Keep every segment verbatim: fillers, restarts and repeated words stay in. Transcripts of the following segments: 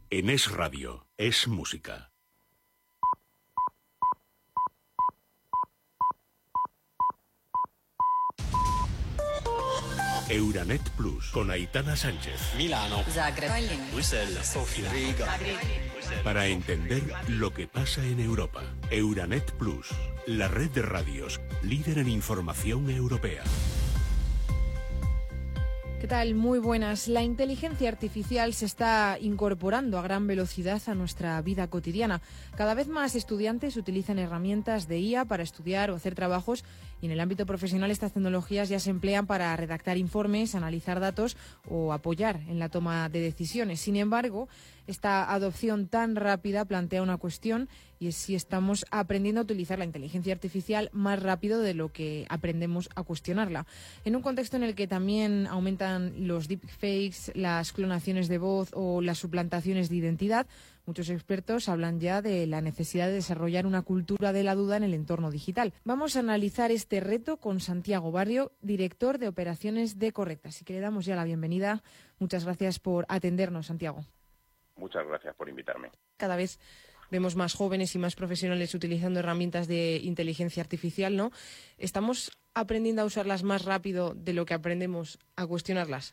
En Es Radio, es música. Euranet Plus, con Aitana Sánchez. Milano, Zagreb, Bruselas, Sofía, Riga. Para entender lo que pasa en Europa. Euranet Plus, la red de radios, líder en información europea. ¿Qué tal? Muy buenas. La inteligencia artificial se está incorporando a gran velocidad a nuestra vida cotidiana. Cada vez más estudiantes utilizan herramientas de I A para estudiar o hacer trabajos, y en el ámbito profesional estas tecnologías ya se emplean para redactar informes, analizar datos o apoyar en la toma de decisiones. Sin embargo, esta adopción tan rápida plantea una cuestión, y es si estamos aprendiendo a utilizar la inteligencia artificial más rápido de lo que aprendemos a cuestionarla. En un contexto en el que también aumentan los deepfakes, las clonaciones de voz o las suplantaciones de identidad, muchos expertos hablan ya de la necesidad de desarrollar una cultura de la duda en el entorno digital. Vamos a analizar este reto con Santiago Barrio, director de operaciones de Correcta. Así que le damos ya la bienvenida. Muchas gracias por atendernos, Santiago. Muchas gracias por invitarme. Cada vez vemos más jóvenes y más profesionales utilizando herramientas de inteligencia artificial, ¿no? ¿Estamos aprendiendo a usarlas más rápido de lo que aprendemos a cuestionarlas?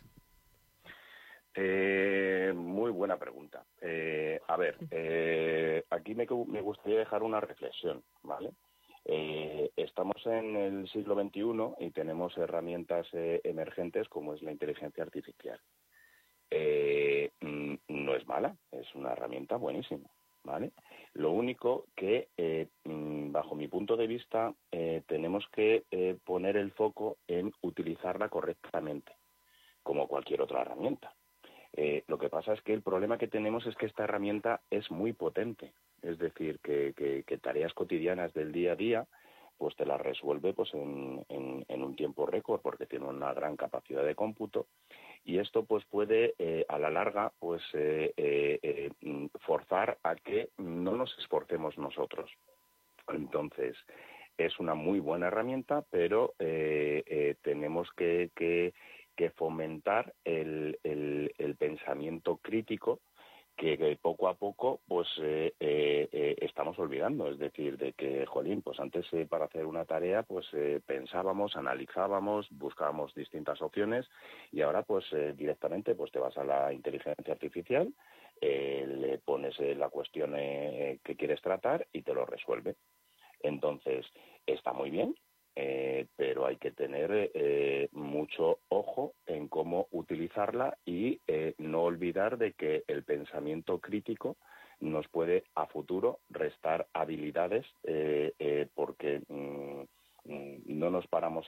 Eh, muy buena pregunta. Eh, a ver, eh, aquí me, me gustaría dejar una reflexión, ¿vale? Eh, estamos en el siglo veintiuno y tenemos herramientas eh, emergentes como es la inteligencia artificial. Eh, no es mala, es una herramienta buenísima, ¿vale? Lo único que, eh, bajo mi punto de vista, eh, tenemos que eh, poner el foco en utilizarla correctamente, como cualquier otra herramienta. Eh, lo que pasa es que el problema que tenemos es que esta herramienta es muy potente, es decir, que, que, que tareas cotidianas del día a día pues te las resuelve pues en, en, en un tiempo récord, porque tiene una gran capacidad de cómputo, y esto pues puede eh, a la larga pues eh, eh, eh, forzar a que no nos esforcemos nosotros. Entonces es una muy buena herramienta, pero eh, eh, tenemos que, que, que fomentar el, el, el pensamiento crítico, que, que poco a poco pues eh, eh, eh, estamos olvidando. Es decir, de que, jolín, pues antes eh, para hacer una tarea pues eh, pensábamos, analizábamos, buscábamos distintas opciones, y ahora pues eh, directamente pues te vas a la inteligencia artificial, eh, le pones eh, la cuestión eh, que quieres tratar y te lo resuelve. Entonces, está muy bien, eh, pero hay que tener eh, mucho ojo en cómo utilizarla y eh, no olvidar de que el pensamiento crítico nos puede a futuro restar habilidades eh, eh, porque mm, mm, no nos paramos